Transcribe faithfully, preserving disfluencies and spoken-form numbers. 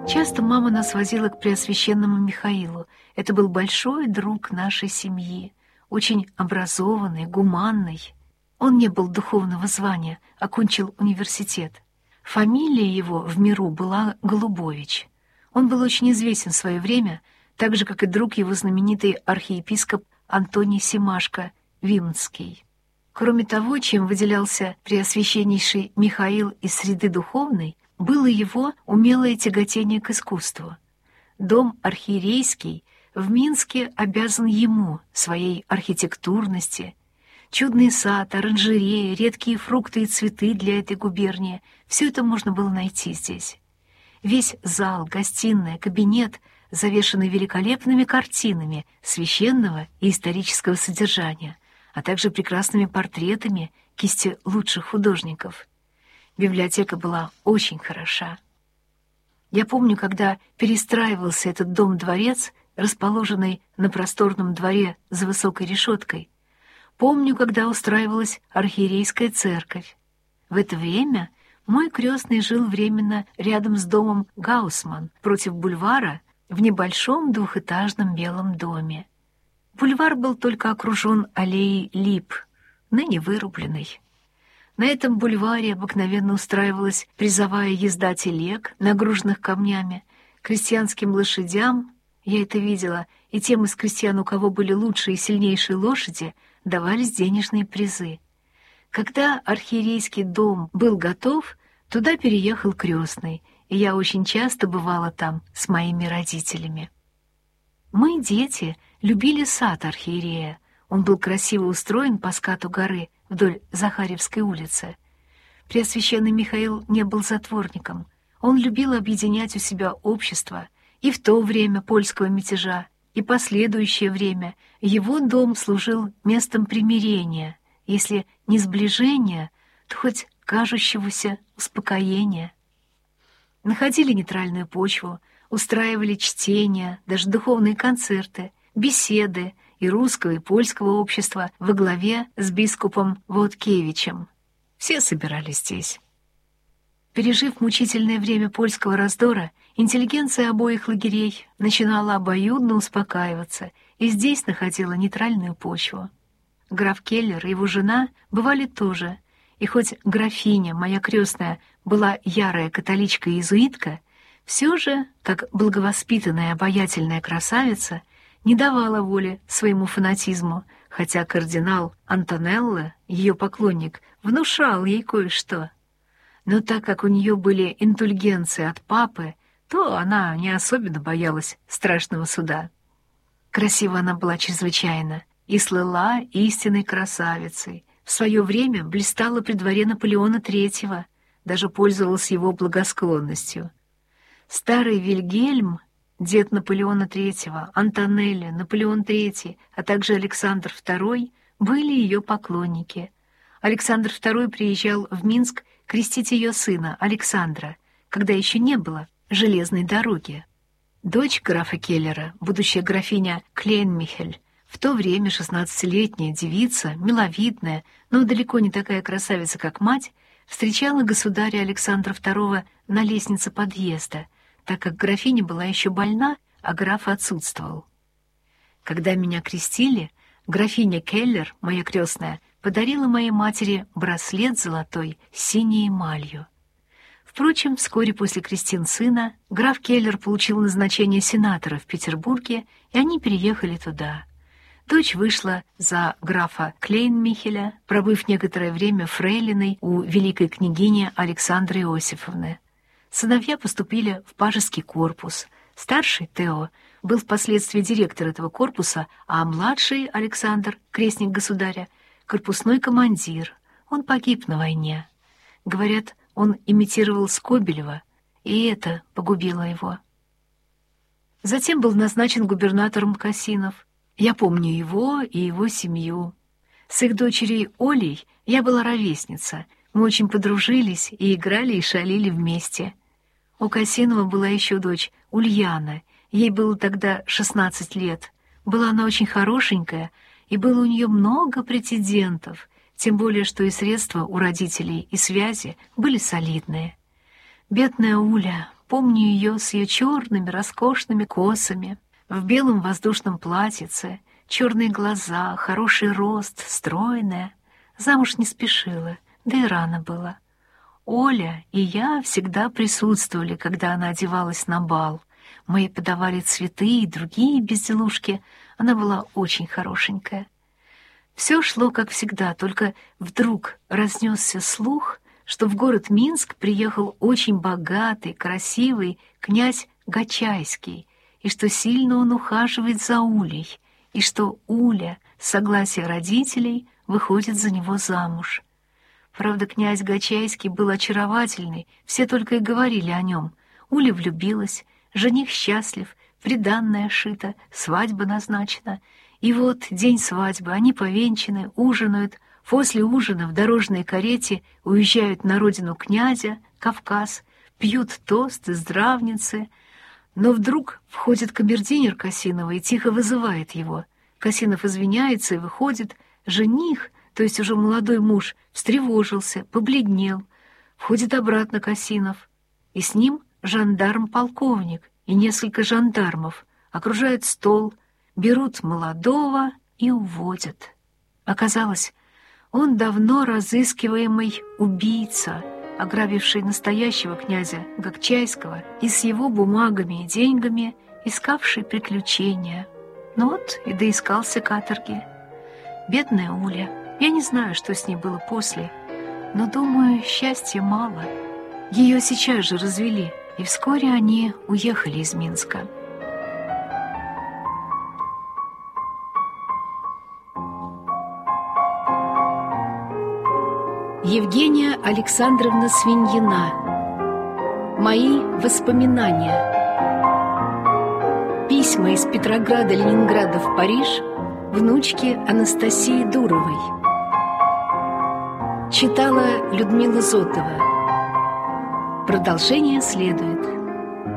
Часто мама нас возила к Преосвященному Михаилу. Это был большой друг нашей семьи, очень образованный, гуманный. Он не был духовного звания, окончил университет. Фамилия его в миру была Голубович. Он был очень известен в свое время, так же, как и друг его знаменитый архиепископ Антоний Семашко Вимнский. Кроме того, чем выделялся Преосвященнейший Михаил из среды духовной, было его умелое тяготение к искусству. Дом архиерейский в Минске обязан ему, своей архитектурности. Чудный сад, оранжерея, редкие фрукты и цветы для этой губернии — все это можно было найти здесь. Весь зал, гостиная, кабинет завешаны великолепными картинами священного и исторического содержания, а также прекрасными портретами кисти лучших художников. Библиотека была очень хороша. Я помню, когда перестраивался этот дом-дворец, расположенный на просторном дворе за высокой решеткой. Помню, когда устраивалась архиерейская церковь. В это время мой крестный жил временно рядом с домом Гаусман, против бульвара, в небольшом двухэтажном белом доме. Бульвар был только окружен аллеей лип, ныне вырубленной. На этом бульваре обыкновенно устраивалась призовая езда телег, нагруженных камнями, крестьянским лошадям, я это видела, и тем из крестьян, у кого были лучшие и сильнейшие лошади, давались денежные призы. Когда архиерейский дом был готов, туда переехал крестный, и я очень часто бывала там с моими родителями. Мы, дети, любили сад архиерея. Он был красиво устроен по скату горы вдоль Захарьевской улицы. Преосвященный Михаил не был затворником. Он любил объединять у себя общество, и в то время польского мятежа, и последующее время его дом служил местом примирения, если не сближения, то хоть кажущегося успокоения. Находили нейтральную почву, устраивали чтения, даже духовные концерты, беседы и русского, и польского общества во главе с бископом Воткевичем. Все собирались здесь. Пережив мучительное время польского раздора, интеллигенция обоих лагерей начинала обоюдно успокаиваться и здесь находила нейтральную почву. Граф Келлер и его жена бывали тоже, и хоть графиня, моя крестная, была ярая католичка-иезуитка, все же, как благовоспитанная и обаятельная красавица, не давала воли своему фанатизму, хотя кардинал Антонелло, ее поклонник, внушал ей кое-что. Но так как у нее были индульгенции от папы, то она не особенно боялась страшного суда. Красива она была чрезвычайно и слыла истинной красавицей. В свое время блистала при дворе Наполеона Третьего, даже пользовалась его благосклонностью. Старый Вильгельм, дед Наполеона Третьего, Антонелли, Наполеон Третий, а также Александр Второй были ее поклонники. Александр Второй приезжал в Минск крестить ее сына, Александра, когда еще не было железной дороги. Дочь графа Келлера, будущая графиня Клейн-Михель, в то время шестнадцатилетняя девица, миловидная, но далеко не такая красавица, как мать, встречала государя Александра Второго на лестнице подъезда, так как графиня была еще больна, а граф отсутствовал. Когда меня крестили, графиня Келлер, моя крестная, подарила моей матери браслет золотой с синей эмалью. Впрочем, вскоре после крестин сына граф Келлер получил назначение сенатора в Петербурге, и они переехали туда. Дочь вышла за графа Клейн-Михеля, пробыв некоторое время фрейлиной у великой княгини Александры Иосифовны. Сыновья поступили в пажеский корпус. Старший, Тео, был впоследствии директор этого корпуса, а младший, Александр, крестник государя, корпусной командир. Он погиб на войне. Говорят, он имитировал Скобелева, и это погубило его. Затем был назначен губернатором Касинов. Я помню его и его семью. С их дочерью Олей я была ровесница. Мы очень подружились и играли и шалили вместе. У Касинова была еще дочь Ульяна. Ей было тогда шестнадцать лет. Была она очень хорошенькая, и было у нее много претендентов, тем более что и средства у родителей, и связи были солидные. Бедная Уля, помню ее с ее черными роскошными косами, в белом воздушном платьице, черные глаза, хороший рост, стройная. Замуж не спешила, да и рано было. Оля и я всегда присутствовали, когда она одевалась на бал. Мы ей подавали цветы и другие безделушки. Она была очень хорошенькая. Все шло как всегда, только вдруг разнесся слух, что в город Минск приехал очень богатый, красивый князь Гачайский, и что сильно он ухаживает за Улей, и что Уля, с согласия родителей, выходит за него замуж. Правда, князь Гачайский был очаровательный, все только и говорили о нем. Уля влюбилась, жених счастлив, приданное шито, свадьба назначена. И вот день свадьбы, они повенчаны, ужинают. После ужина в дорожной карете уезжают на родину князя, Кавказ, пьют тосты, здравницы. Но вдруг входит камердинер Косинова и тихо вызывает его. Косинов извиняется и выходит. Жених, то есть уже молодой муж, встревожился, побледнел. Входит обратно Косинов, и с ним жандарм-полковник и несколько жандармов. Окружают стол, берут молодого и уводят. Оказалось, он давно разыскиваемый убийца, ограбивший настоящего князя Гакчайского и с его бумагами и деньгами искавший приключения. Ну вот и доискался каторги. Бедная Уля. Я не знаю, что с ней было после, но, думаю, счастья мало. Ее сейчас же развели, и вскоре они уехали из Минска. Евгения Александровна Свиньина. Мои воспоминания. Письма из Петрограда-Ленинграда в Париж внучке Анастасии Дуровой. Читала Людмила Зотова. Продолжение следует.